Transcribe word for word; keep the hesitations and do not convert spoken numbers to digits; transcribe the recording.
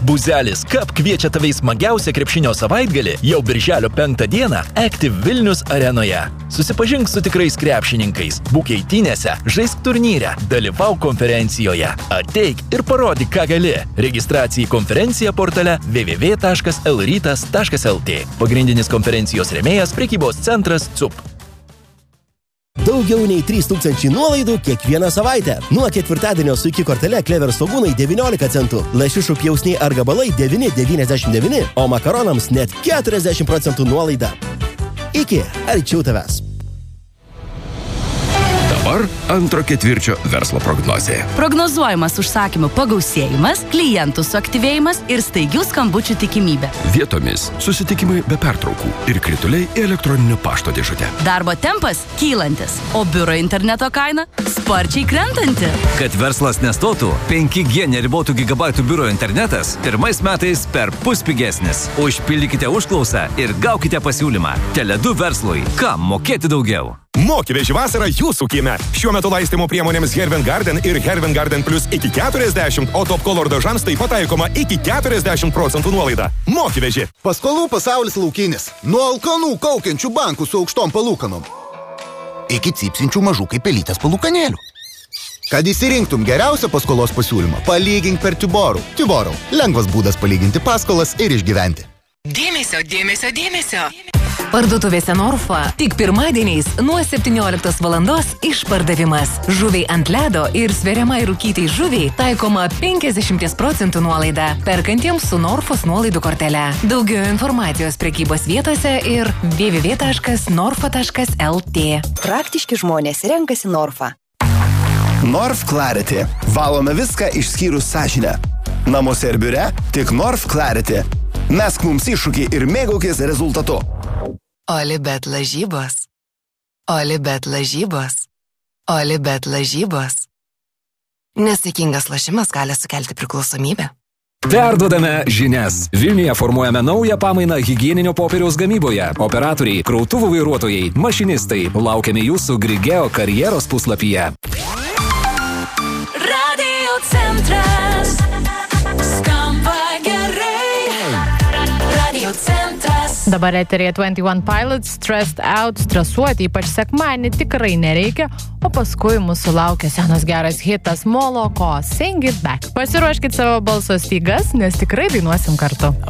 Buzelis Cup kviečia tave į smagiausią krepšinio savaitgalį jau birželio penktą dieną Active Vilnius arenoje. Susipažink su tikrais krepšininkais, būk eitynėse, žaisk turnyre, dalyvauk konferencijoje. Ateik ir parodyk, ką gali. Registracija į konferenciją portale w w w taškas l rytas taškas l t. Pagrindinis konferencijos rėmėjas prekybos centras C U P. Daugiau nei trys tūkstančiai nuolaidų kiekvieną savaitę. Nuo ketvirtadienio su iki kortele Clever svogūnai devyniolika centų, lašišų pjausniai ar gabalai devyni devyniasdešimt devyni, o makaronams net keturiasdešimt procentų nuolaida. Iki, arčiau tavęs. Dabar antro ketvirčio verslo prognozė. Prognozuojamas užsakymų pagausėjimas, klientų suaktyvėjimas ir staigių skambučių tikimybė. Vietomis susitikimai be pertraukų ir krituliai į elektroninio pašto dėžutę. Darbo tempas kylantis, o biuro interneto kaina sparčiai krentanti. Kad verslas nestotų, penki G neribotų gigabaitų biuro internetas pirmais metais per pus pigesnis. Užpildykite užklausą ir gaukite pasiūlymą. Tele du verslui. Kam mokėti daugiau? Mokyveži vasarą jūsų kieme. Šiuo metu laistymo priemonėms Hervin Garden ir Hervin Garden Plus iki keturiasdešimt, o Top Color dažams taip pat taikoma iki keturiasdešimt procentų nuolaida. Mokyveži. Paskolų pasaulis laukinis. Nuo alkanų kaukiančių bankų su aukštom palūkanom iki cypsinčių mažų kaip pelytės palūkanėlių. Kad įsirinktum geriausią paskolos pasiūlymą, palygink per Tiborų. Tiborų. Lengvas būdas palyginti paskolas ir išgyventi. Dėmesio, dėmesio, dėmesio. Parduotuvėse Norfa tik pirmadieniais nuo septynioliktos valandos išpardavimas. Žuviai ant ledo ir sveriamai rūkytai žuviai taikoma penkiasdešimt procentų nuolaida perkantiems su Norfos nuolaidų kortele. Daugiau informacijos prekybos vietose ir w w w taškas norfa taškas l t. Praktiški žmonės renkasi Norfa. Norf Clarity. Valome viską išskyrus sąžinę. Namuose ir biure tik Norf Clarity. Mesk mums iššūkį ir mėgaukis rezultatu. Olibet lažybos. Olibet lažybos. Olibet lažybos. Nesaikingas lošimas gali sukelti priklausomybę. Perduodame žinias. Vilniuje formuojame naują pamainą higieninio popieriaus gamyboje. Operatoriai, krautuvų vairuotojai, mašinistai. Laukiame jūsų Grigeo karjeros puslapyje. Radio centras. Skamba gerai. Radio centras. Dabar eterėje twenty one Pilots, Stressed Out, stresuoti, ypač sekmadienį tikrai nereikia, o paskui mūsų laukia senas geras hitas Moloko, Sing It Back. Pasiruoškit savo balso stygas, nes tikrai dainuosim kartu.